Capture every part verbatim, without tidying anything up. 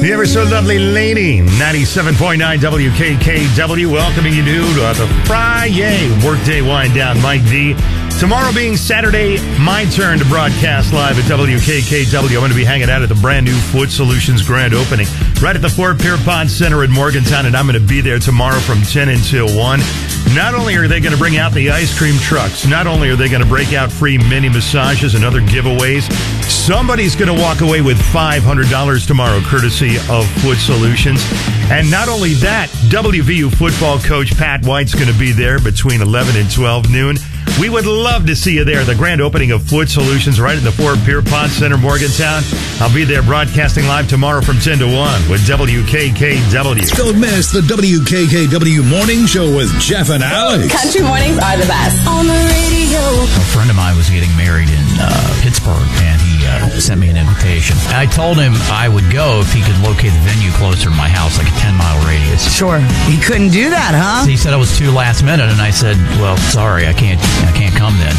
The ever so lovely lady, ninety-seven point nine W K K W, welcoming you to uh, the Friday workday wind down. Mike D. Tomorrow being Saturday, my turn to broadcast live at W K K W. I'm going to be hanging out at the brand new Foot Solutions grand opening right at the Fort Pierpont Center in Morgantown, and I'm going to be there tomorrow from ten until one. Not only are they going to bring out the ice cream trucks, not only are they going to break out free mini massages and other giveaways, somebody's going to walk away with five hundred dollars tomorrow, courtesy of Foot Solutions. And not only that, W V U football coach Pat White's going to be there between eleven and twelve noon. We would love to see you there. The grand opening of Foot Solutions right at the Fort Pierpont Center, Morgantown. I'll be there broadcasting live tomorrow from ten to one with W K K W. Don't miss the W K K W Morning Show with Jeff and Alex. Country mornings are the best. On the radio. A friend of mine was getting married in uh, Pittsburgh, and he uh, sent me an invitation. I told him I would go if he could locate the venue closer to my house, like a ten-mile radius. Sure. He couldn't do that, huh? He said I was too last minute, and I said, well, sorry, I can't I can't come then.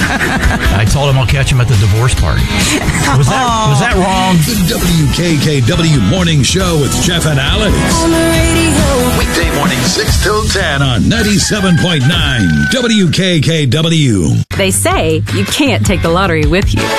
I told him I'll catch him at the divorce party. Was that, was that wrong? The W K K W Morning Show with Jeff and Alex. On the radio. Weekday morning six till ten on ninety-seven point nine W K K W. They say you can't take the lottery with you.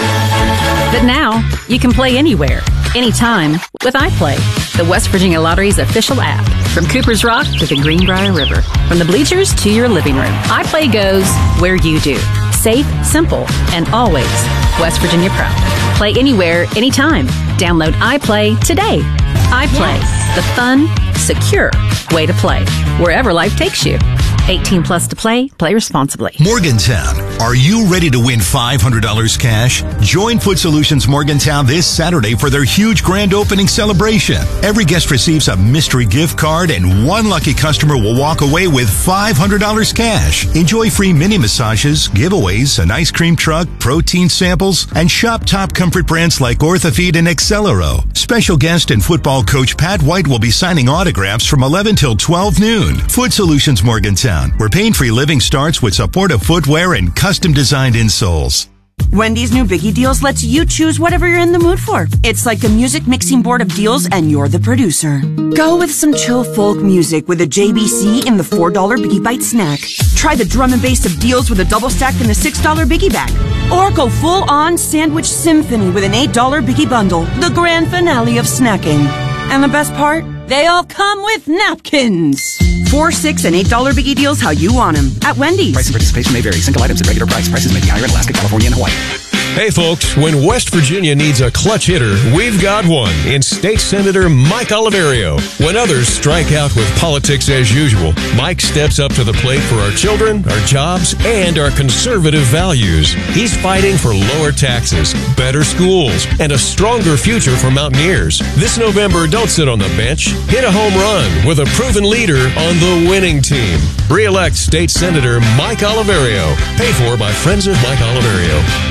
But now, you can play anywhere, anytime, with iPlay, the West Virginia Lottery's official app. From Cooper's Rock to the Greenbrier River, from the bleachers to your living room, iPlay goes where you do. Safe, simple, and always West Virginia proud. Play anywhere, anytime. Download iPlay today. iPlay, yes. The fun, secure way to play, wherever life takes you. eighteen plus to play. Play responsibly. Morgantown, are you ready to win five hundred dollars cash? Join Foot Solutions Morgantown this Saturday for their huge grand opening celebration. Every guest receives a mystery gift card, and one lucky customer will walk away with five hundred dollars cash. Enjoy free mini massages, giveaways, an ice cream truck, protein samples, and shop top comfort brands like Orthofeed and Accelero. Special guest and football coach Pat White will be signing autographs from eleven till twelve noon. Foot Solutions Morgantown, where pain-free living starts with supportive footwear and custom-designed insoles. Wendy's new Biggie Deals lets you choose whatever you're in the mood for. It's like a music mixing board of deals, and you're the producer. Go with some chill folk music with a J B C in the four dollar Biggie Bite snack. Try the drum and bass of deals with a double stack in the six dollar Biggie Bag. Or go full-on sandwich symphony with an eight dollar Biggie Bundle, the grand finale of snacking. And the best part? They all come with napkins. Four, six, and eight dollar Biggie Deals how you want them at Wendy's. Price and participation may vary. Single items at regular price. Prices may be higher in Alaska, California, and Hawaii. Hey folks, when West Virginia needs a clutch hitter, we've got one in State Senator Mike Oliverio. When others strike out with politics as usual, Mike steps up to the plate for our children, our jobs, and our conservative values. He's fighting for lower taxes, better schools, and a stronger future for Mountaineers. This November, don't sit on the bench. Hit a home run with a proven leader on the winning team. Re-elect State Senator Mike Oliverio. Paid for by Friends of Mike Oliverio.